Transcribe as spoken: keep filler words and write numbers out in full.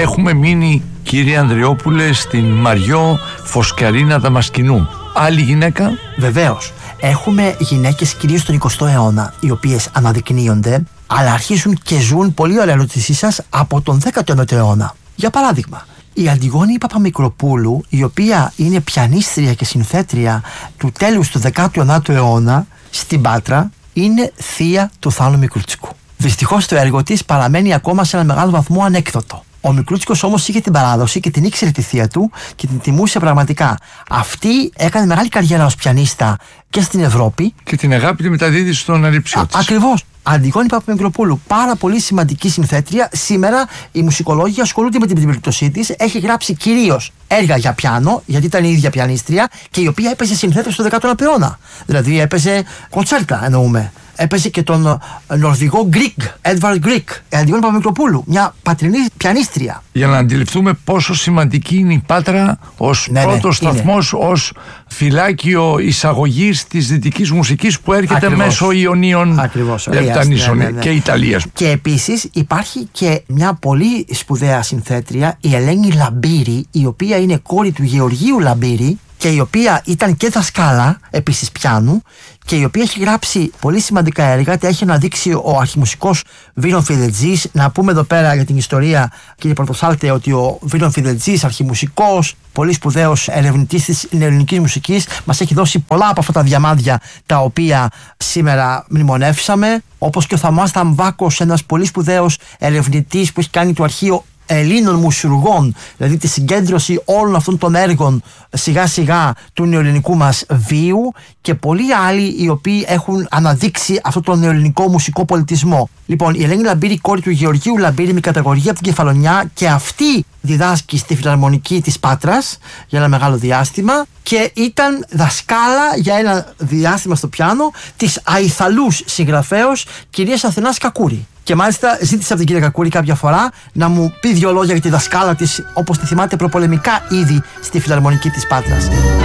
έχουμε μείνει, κύριε Ανδριόπουλε, στην Μαριό Φωσκαρίνα Δαμασκηνού. Άλλη γυναίκα? Βεβαίως. Έχουμε γυναίκες κυρίως στον εικοστό αιώνα, οι οποίες αναδεικνύονται, αλλά αρχίζουν και ζουν, πολύ ωραία ερώτησή σας, από τον δέκατο ένατο αιώνα. Για παράδειγμα, η Αντιγόνη Παπαμικροπούλου, η οποία είναι πιανίστρια και συνθέτρια του τέλους του δέκατου ένατου αιώνα στην Πάτρα, είναι θεία του Θάνου Μικρούτσικου. Δυστυχώς το έργο της παραμένει ακόμα σε ένα μεγάλο βαθμό ανέκδοτο. Ο Μικρούτσικος όμως είχε την παράδοση και την ήξερε τη θεία του και την τιμούσε πραγματικά. Αυτή έκανε μεγάλη καριέρα ως πιανίστα και στην Ευρώπη. Και την αγάπη τη μεταδίδει στον αριψιό της. Ακριβώς. Αντιγόνη Παπαμικροπούλου, πάρα πολύ σημαντική συνθέτρια. Σήμερα οι μουσικολόγοι ασχολούνται με την περίπτωσή της. Έχει γράψει κυρίως έργα για πιάνο, γιατί ήταν η ίδια πιανίστρια, και η οποία έπαιζε συνθέτες στο δέκατο ένατο αιώνα. Δηλαδή έπαιζε κοντσέρτα, εννοούμε. Έπαιζε και τον Νορβηγό Γκρικ, Έντβαρντ Γκρικ, Αντιγόνη Παπαμικροπούλου, μια πατρινή πιανίστρια. Για να αντιληφθούμε πόσο σημαντική είναι η Πάτρα ως ναι, πρώτος ναι, σταθμός, ως φυλάκιο εισαγωγής της δυτικής μουσικής που έρχεται Ακριβώς. μέσω Ιωνίων, Ακριβώς, Λεπτανήσων ναι, ναι, ναι. και Ιταλίας. Και επίσης υπάρχει και μια πολύ σπουδαία συνθέτρια, η Ελένη Λαμπύρη, η οποία είναι κόρη του Γεωργίου Λαμπύρη και η οποία ήταν και δασκάλα επίσης πιάνου και η οποία έχει γράψει πολύ σημαντικά έργα. Τα έχει αναδείξει ο αρχιμουσικός Βίρον Φιδετζής. Να πούμε εδώ πέρα για την ιστορία, κύριε Πρωτοσάλτε, ότι ο Βίρον Φιδετζής, αρχιμουσικός, πολύ σπουδαίος ερευνητής της ελληνικής μουσικής, μας έχει δώσει πολλά από αυτά τα διαμάντια τα οποία σήμερα μνημονεύσαμε, όπως και ο Θωμάς Θαμβάκος, ένας πολύ σπουδαίος ερευνητής που έχει κάνει το αρχείο Ελλήνων μουσουργών, δηλαδή τη συγκέντρωση όλων αυτών των έργων σιγά σιγά του νεοελληνικού μας βίου, και πολλοί άλλοι οι οποίοι έχουν αναδείξει αυτό τον νεοελληνικό μουσικό πολιτισμό. Λοιπόν, η Ελένη Λαμπύρη, κόρη του Γεωργίου Λαμπύρη, με καταγωγή από την Κεφαλονιά, και αυτή διδάσκει στη Φιλαρμονική της Πάτρας για ένα μεγάλο διάστημα και ήταν δασκάλα για ένα διάστημα στο πιάνο της αϊθαλούς συγγραφέως κυρίας Αθηνάς Κακούρη. Και μάλιστα ζήτησα από την κυρία Κακούρη κάποια φορά να μου πει δύο λόγια για τη δασκάλα της, όπως τη θυμάται προπολεμικά ήδη στη Φιλαρμονική της Πάτρας.